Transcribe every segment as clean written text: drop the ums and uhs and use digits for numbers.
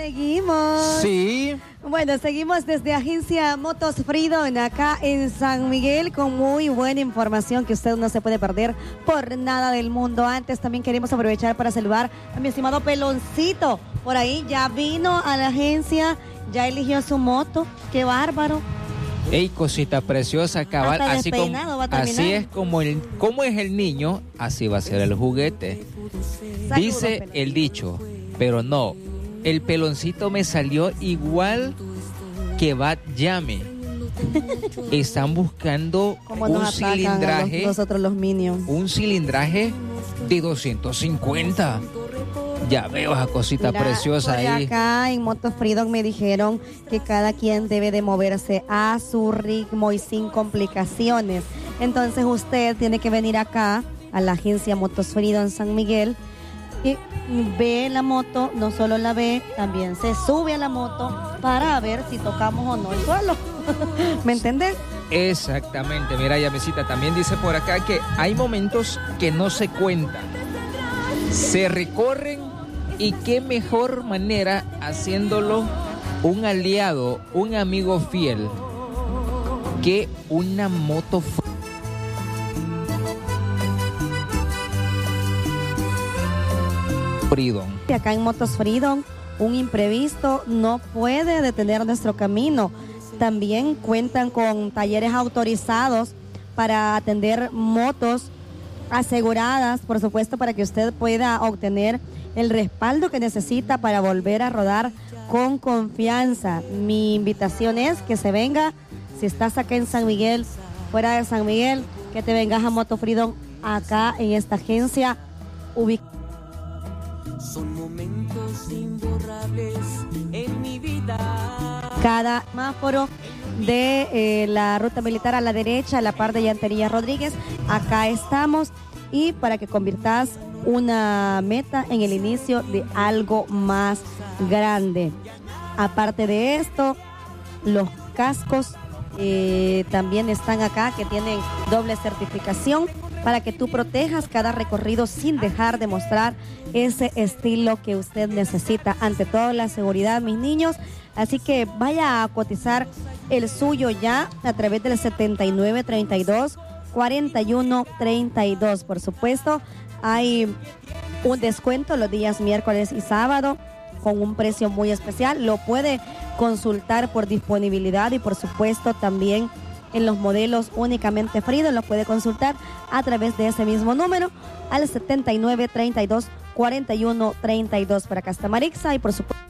Seguimos. Sí. Bueno, seguimos desde Agencia Motos Freedom acá en San Miguel con muy buena información que usted no se puede perder por nada del mundo. Antes también queremos aprovechar para saludar a mi estimado Peloncito. Por ahí ya vino a la agencia, ya eligió su moto. ¡Qué bárbaro! Ey, cosita preciosa, cabal. Así es como es el niño, así va a ser el juguete. Saludos, dice Pelón. el dicho, pero no. El Peloncito me salió igual que Bat Yame. Están buscando ¿Cómo un nos atacan cilindraje, nosotros los Minions? un cilindraje de 250. Ya veo esa cosita Mira, preciosa por ahí. acá en Motos Freedom me dijeron que cada quien debe de moverse a su ritmo y sin complicaciones. Entonces usted tiene que venir acá a la agencia Motos Freedom San Miguel y ve la moto, no solo la ve, también se sube a la moto para ver si tocamos o no el suelo. ¿Me entendés? Exactamente, mira, Yamecita, también dice por acá que hay momentos que no se cuentan, se recorren, y qué mejor manera haciéndolo un aliado, un amigo fiel, que una moto Freedom. Acá en Motos Freedom, un imprevisto no puede detener nuestro camino. También cuentan con talleres autorizados para atender motos aseguradas, por supuesto, para que usted pueda obtener el respaldo que necesita para volver a rodar con confianza. Mi invitación es que se venga, si estás acá en San Miguel, fuera de San Miguel, que te vengas a Moto Freedom acá en esta agencia ubicada. Son momentos imborrables en mi vida. Cada semáforo de la ruta militar a la derecha, a la par de Llantería Rodríguez, acá estamos, y para que conviertas una meta en el inicio de algo más grande. Aparte de esto, los cascos también están acá, que tienen doble certificación para que tú protejas cada recorrido sin dejar de mostrar ese estilo que usted necesita. Ante todo, la seguridad, mis niños. Así que vaya a cotizar el suyo ya a través del 7932-4132. Por supuesto, hay un descuento los días miércoles y sábado con un precio muy especial. Lo puede consultar por disponibilidad y por supuesto también en los modelos únicamente Freedom lo puede consultar a través de ese mismo número al 7932-4132 para Castamarixa y por supuesto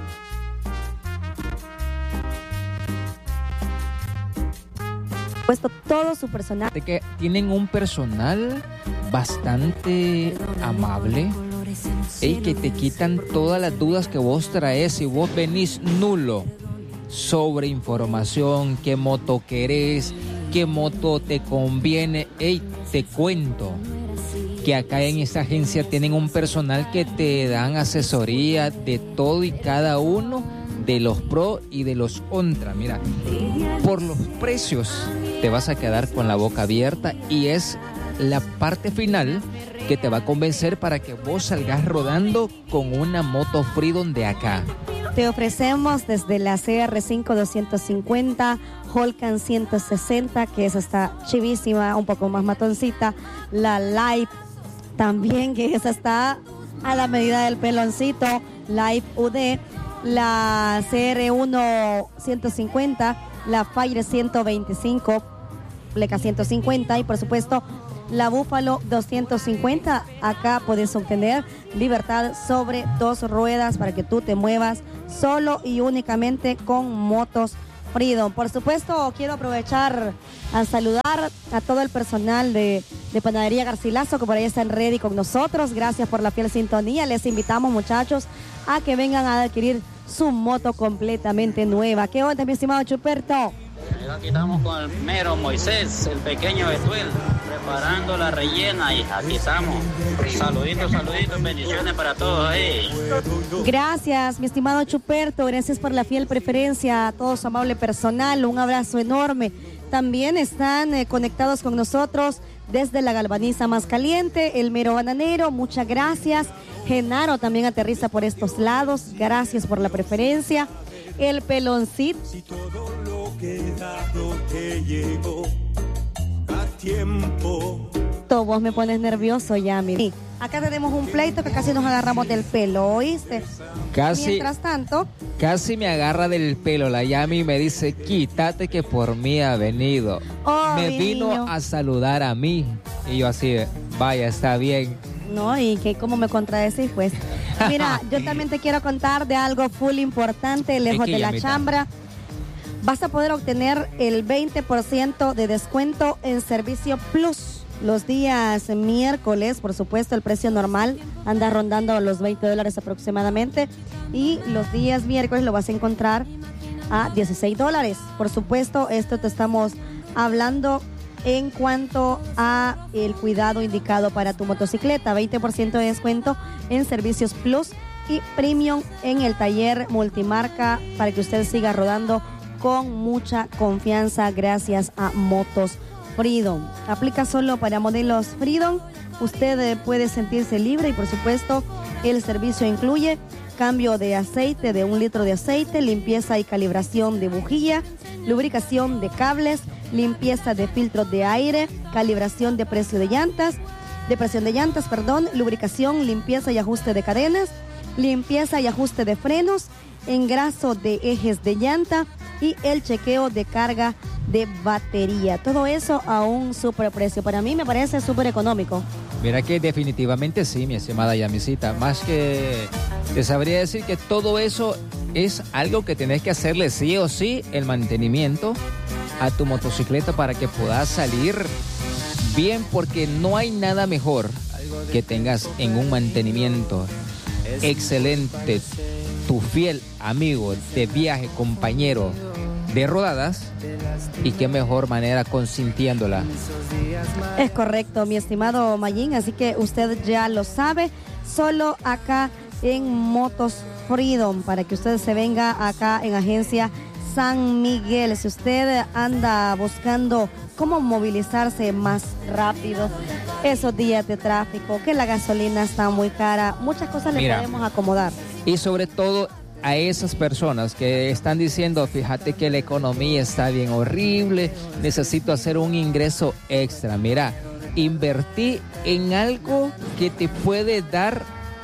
todo su personal. De que tienen un personal bastante amable y que te quitan todas las dudas que vos traes si vos venís nulo sobre información, qué moto querés, qué moto te conviene. Ey, te cuento que acá en esta agencia tienen un personal que te dan asesoría de todo y cada uno de los pro y de los contra. Mira, por los precios te vas a quedar con la boca abierta y es la parte final que te va a convencer para que vos salgas rodando con una moto Freedom de acá. Te ofrecemos desde la CR5 250, Holcan 160, que esa está chivísima, un poco más matoncita, la Live también, que esa está a la medida del Peloncito, Live UD, la CR1 150, la Fire 125, Pleca 150 y por supuesto la Búfalo 250. Acá puedes obtener libertad sobre dos ruedas para que tú te muevas solo y únicamente con Motos Freedom. Por supuesto, quiero aprovechar a saludar a todo el personal de Panadería Garcilaso, que por ahí está en ready con nosotros. Gracias por la fiel sintonía. Les invitamos, muchachos, a que vengan a adquirir su moto completamente nueva. ¿Qué onda, mi estimado Chuperto? Aquí estamos con el mero Moisés, el pequeño Betuel, preparando la rellena y aquí estamos. Saluditos, bendiciones para todos ahí. Gracias, mi estimado Chuperto, gracias por la fiel preferencia a todo su amable personal, un abrazo enorme. También están conectados con nosotros desde la Galvaniza Más Caliente, el Mero Bananero, muchas gracias. Genaro también aterriza por estos lados, gracias por la preferencia. El Peloncito. Si todo lo que he dado te llegó a tiempo. Vos me pones nervioso ya, mi. Sí, acá tenemos un pleito que casi nos agarramos del pelo, ¿oíste? Mientras tanto, casi me agarra del pelo la Yami y me dice, quítate que por mí ha venido. Oh, me vino niño a saludar a mí. Y yo así, vaya, está bien. No, y que cómo me contradecís, pues. Mira, yo también te quiero contar de algo full importante, lejos de la chambra. Vas a poder obtener el 20% de descuento en Servicio Plus. Los días miércoles, por supuesto, el precio normal anda rondando los $20 aproximadamente. Y los días miércoles lo vas a encontrar a $16. Por supuesto, esto te estamos hablando en cuanto a el cuidado indicado para tu motocicleta. 20% de descuento en Servicios Plus y Premium en el taller multimarca para que usted siga rodando con mucha confianza gracias a Motos Freedom. Aplica solo para modelos Freedom. Usted puede sentirse libre y por supuesto el servicio incluye cambio de aceite de 1 litro de aceite, limpieza y calibración de bujía, lubricación de cables, limpieza de filtros de aire, calibración de presión de llantas, lubricación, limpieza y ajuste de cadenas, limpieza y ajuste de frenos, engraso de ejes de llanta y el chequeo de carga de batería. Todo eso a un super precio. Para mí me parece súper económico. Mira que definitivamente sí, mi estimada Yamisita. Más que te sabría decir que todo eso es algo que tenés que hacerle sí o sí el mantenimiento a tu motocicleta para que puedas salir bien, porque no hay nada mejor que tengas en un mantenimiento excelente tu fiel amigo de viaje, compañero de rodadas, y qué mejor manera consintiéndola. Es correcto, mi estimado Mayín, así que usted ya lo sabe, solo acá en Motos Freedom, para que usted se venga acá en Agencia San Miguel. Si usted anda buscando cómo movilizarse más rápido, esos días de tráfico, que la gasolina está muy cara, muchas cosas le podemos acomodar. Y sobre todo a esas personas que están diciendo, fíjate que la economía está bien horrible, necesito hacer un ingreso extra. Mira, invertí en algo que te puede dar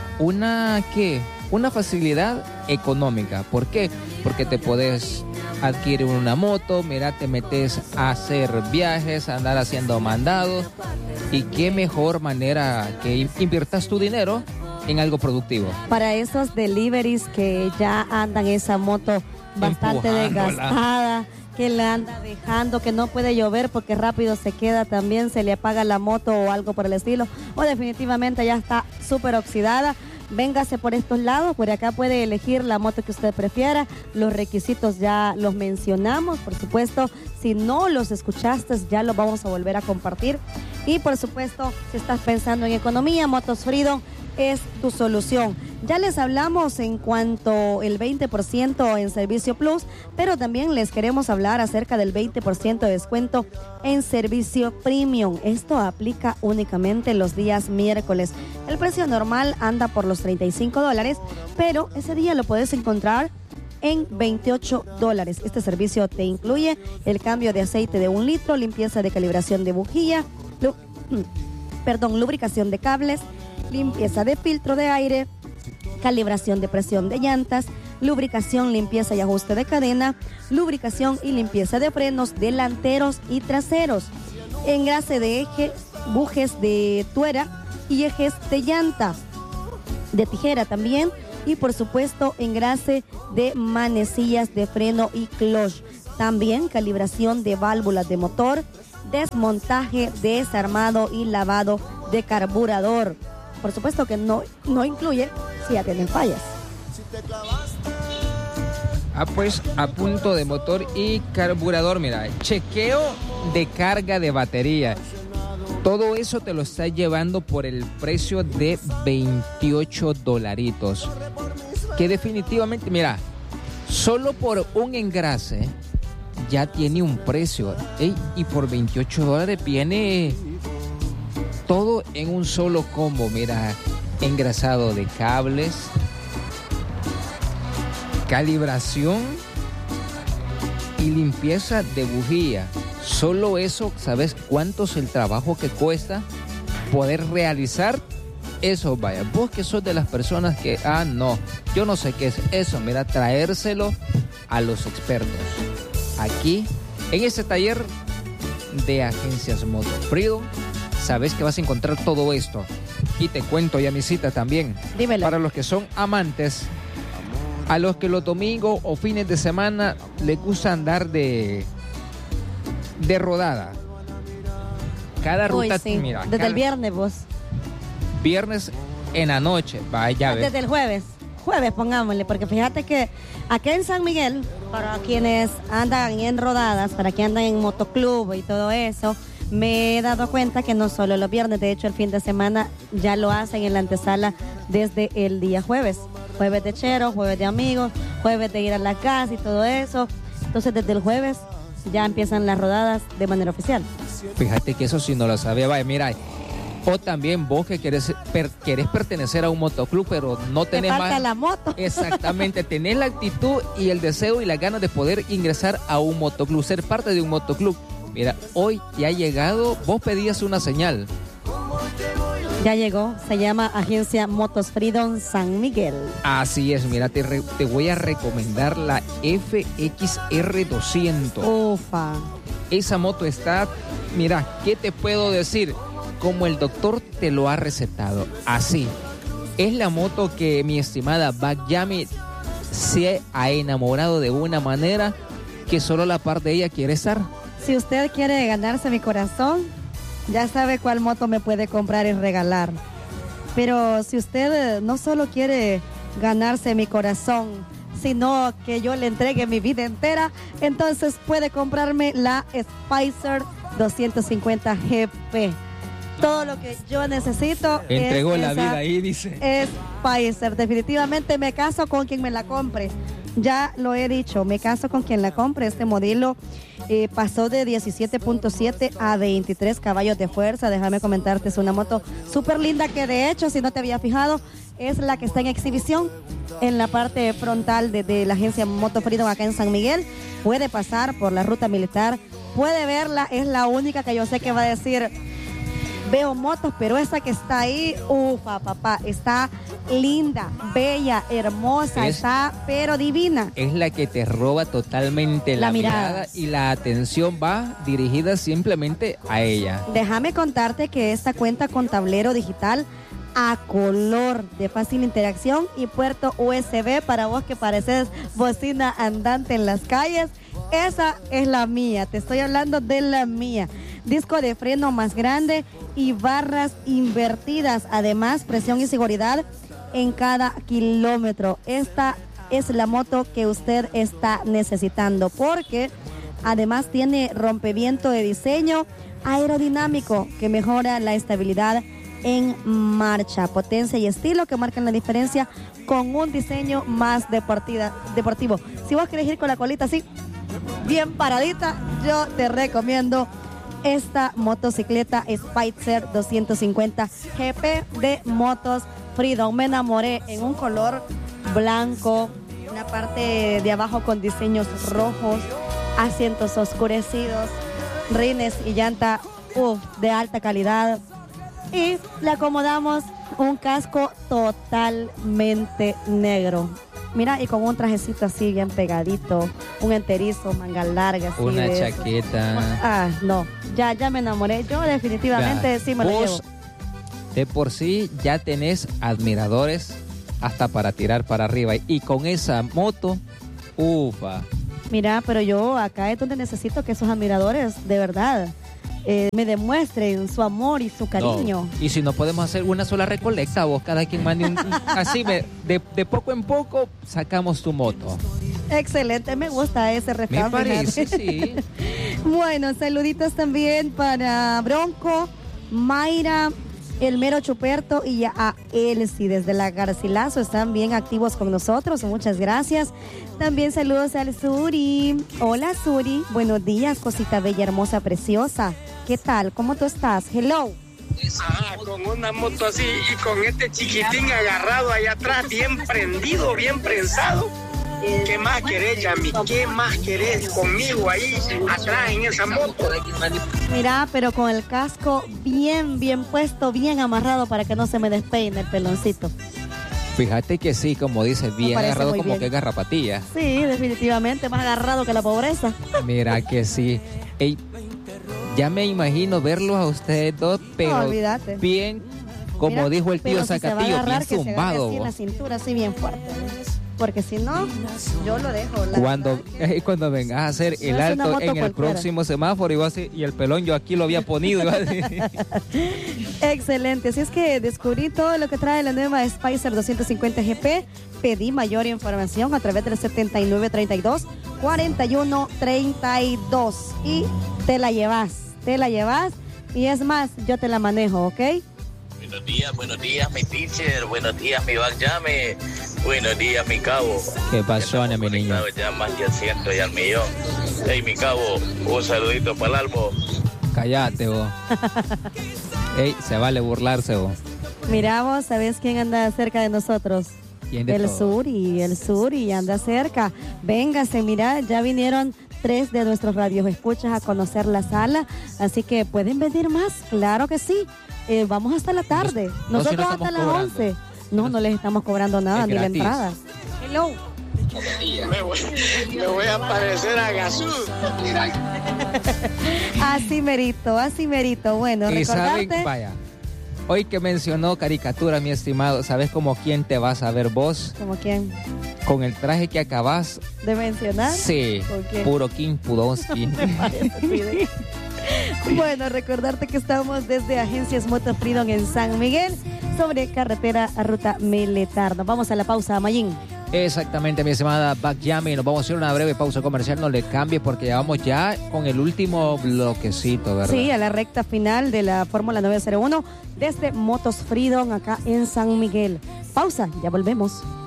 una facilidad económica. ¿Por qué? Porque te puedes adquirir una moto, mira, te metes a hacer viajes, a andar haciendo mandados, y qué mejor manera que inviertas tu dinero en algo productivo. Para esos deliveries que ya andan esa moto bastante desgastada, que la anda dejando, que no puede llover porque rápido se queda también, se le apaga la moto o algo por el estilo, o definitivamente ya está súper oxidada, véngase por estos lados, por acá puede elegir la moto que usted prefiera. Los requisitos ya los mencionamos, por supuesto, si no los escuchaste ya los vamos a volver a compartir. Y por supuesto, si estás pensando en economía, Motos Freedom es tu solución. Ya les hablamos en cuanto el 20% en Servicio Plus, pero también les queremos hablar acerca del 20% de descuento en Servicio Premium. Esto aplica únicamente los días miércoles. El precio normal anda por los $35, pero ese día lo puedes encontrar en $28. Este servicio te incluye el cambio de aceite de 1 litro, limpieza de calibración de bujía, lubricación de cables, limpieza de filtro de aire, calibración de presión de llantas, lubricación, limpieza y ajuste de cadena, lubricación y limpieza de frenos delanteros y traseros, engrase de eje, bujes de tuera y ejes de llanta, de tijera también, y por supuesto engrase de manecillas de freno y clutch. También calibración de válvulas de motor, desmontaje, desarmado y lavado de carburador. Por supuesto que no incluye si ya tienen fallas. Pues a punto de motor y carburador, mira, chequeo de carga de batería. Todo eso te lo está llevando por el precio de $28. Que definitivamente, mira, solo por un engrase ya tiene un precio. Y por $28 viene todo en un solo combo. Mira, engrasado de cables, calibración y limpieza de bujía. Solo eso, ¿sabes cuánto es el trabajo que cuesta poder realizar eso? Vaya, vos que sos de las personas que, no, yo no sé qué es eso. Mira, traérselo a los expertos. Aquí, en este taller de Agencias Moto Freedom, sabes que vas a encontrar todo esto. Y te cuento ya mi cita también. Dímelo. Para los que son amantes, a los que los domingos o fines de semana les gusta andar de rodada. Cada ruta, sí. mira. Desde el viernes vos. Viernes en la noche, vaya. Desde el jueves. Jueves, pongámosle, porque fíjate que aquí en San Miguel, para quienes andan en rodadas, para quienes andan en motoclub y todo eso, me he dado cuenta que no solo los viernes, de hecho el fin de semana ya lo hacen en la antesala desde el día jueves. Jueves de chero, jueves de amigos, jueves de ir a la casa y todo eso. Entonces desde el jueves ya empiezan las rodadas de manera oficial. Fíjate que eso sí no lo sabía, vaya, mira. O también vos que querés pertenecer a un motoclub, pero no tenés Te falta más. la moto. Exactamente, tenés la actitud y el deseo y las ganas de poder ingresar a un motoclub, ser parte de un motoclub. Mira, hoy ya ha llegado, vos pedías una señal. Ya llegó, se llama Agencia Motos Freedom San Miguel. Así es, mira, te voy a recomendar la FXR200. Ufa. Esa moto está, mira, ¿qué te puedo decir? Como el doctor te lo ha recetado, así. Es la moto que mi estimada Bakyami se ha enamorado de una manera que solo la par de ella quiere estar. Si usted quiere ganarse mi corazón, ya sabe cuál moto me puede comprar y regalar. Pero si usted no solo quiere ganarse mi corazón, sino que yo le entregue mi vida entera, entonces puede comprarme la Spicer 250 GP. Todo lo que yo necesito. Entregó es la esa vida ahí, dice. Spicer. Definitivamente me caso con quien me la compre. Ya lo he dicho, me caso con quien la compre. Este modelo pasó de 17.7 a 23 caballos de fuerza. Déjame comentarte, es una moto súper linda que de hecho, si no te había fijado, es la que está en exhibición en la parte frontal de la agencia Moto Freedom acá en San Miguel. Puede pasar por la ruta militar, puede verla, es la única que yo sé que va a decir... Veo motos, pero esa que está ahí, ufa, papá, está linda, bella, hermosa, está pero divina. Es la que te roba totalmente la mirada y la atención va dirigida simplemente a ella. Déjame contarte que esta cuenta con tablero digital a color de fácil interacción y puerto USB para vos que pareces bocina andante en las calles. Esa es la mía, te estoy hablando de la mía. Disco de freno más grande y barras invertidas. Además, presión y seguridad en cada kilómetro. Esta es la moto que usted está necesitando porque además tiene rompeviento de diseño aerodinámico que mejora la estabilidad en marcha, potencia y estilo que marcan la diferencia con un diseño más deportivo. Si vos querés ir con la colita así, bien paradita, yo te recomiendo esta motocicleta Spicer 250 GP de Motos Freedom. Me enamoré en un color blanco, una parte de abajo con diseños rojos, asientos oscurecidos, rines y llanta de alta calidad. Y le acomodamos un casco totalmente negro. Mira, y con un trajecito así bien pegadito, un enterizo, manga larga. Así una de chaqueta. No, ya me enamoré. Yo definitivamente sí me lo llevo. De por sí ya tenés admiradores hasta para tirar para arriba. Y con esa moto, ufa. Mira, pero yo acá es donde necesito que esos admiradores, de verdad, me demuestren su amor y su cariño. No. Y si no podemos hacer una sola recolecta, vos cada quien mande así, de poco en poco sacamos tu moto. Excelente, me gusta ese refrán. Me parece, sí. Bueno, saluditos también para Bronco, Mayra, el Mero Chuperto y a Elsie desde la Garcilaso. Están bien activos con nosotros, muchas gracias. También saludos al Suri. Hola Suri, buenos días, cosita bella, hermosa, preciosa. ¿Qué tal? ¿Cómo tú estás? Hello. Con una moto así y con este chiquitín agarrado allá atrás, bien prendido, bien prensado. ¿Qué más querés, Yami? ¿Qué más querés conmigo ahí atrás en esa moto? Mira, pero con el casco bien puesto, bien amarrado para que no se me despeine el peloncito. Fíjate que sí, como dices, bien agarrado como bien. Que garrapatilla. Sí, definitivamente, más agarrado que la pobreza. Mira que sí. Ey, ya me imagino verlos a ustedes dos, pero No, olvídate. bien, como Mira, dijo el tío pero si se va a Zacatillo, agarrar, bien que se agarre zumbado. así en la cintura, así bien fuerte. Porque si no, yo lo dejo. Cuando vengas a hacer el No es una alto moto en el cualquiera. próximo semáforo y el pelón yo aquí lo había ponido. Excelente, así es que descubrí todo lo que trae la nueva Spicer 250 GP. Pedí mayor información a través del 7932-4132 y te la llevas y es más, yo te la manejo, ¿ok? Buenos días, mi teacher. Buenos días, mi backjame. Buenos días, mi cabo. ¿Qué pasó, mi niño? Ya más de al 100 y al millón. Hey, mi cabo, un saludito para el albo. Cállate, vos. Ey, se vale burlarse, vos. Mira vos, ¿sabés quién anda cerca de nosotros? ¿Quién de El todos? Suri anda cerca. Véngase, mira, ya vinieron 3 de nuestros radios escuchas a conocer la sala, así que pueden venir más, claro que sí. Vamos hasta la tarde, No, si no nosotros estamos hasta las cobrando. 11. No les estamos cobrando nada, Es ni la gratis. entrada. Hello. Me voy a parecer a Gasú. Así merito. Bueno, Y saben, recordarte. vaya, hoy que mencionó caricatura, mi estimado, ¿sabes como quién te vas a ver vos? ¿Como quién? Con el traje que acabas, ¿De mencionar? sí, ¿Con quién? puro King Pudowski. Bueno, recordarte que estamos desde Agencias Moto Freedom en San Miguel, sobre carretera a ruta Meletar. Nos vamos a la pausa, Mayín. Exactamente, mi estimada Backjammy. Nos vamos a hacer una breve pausa comercial. No le cambies porque ya vamos ya con el último bloquecito, ¿verdad? Sí, a la recta final de la Fórmula 901 desde Motos Freedom acá en San Miguel. Pausa, ya volvemos.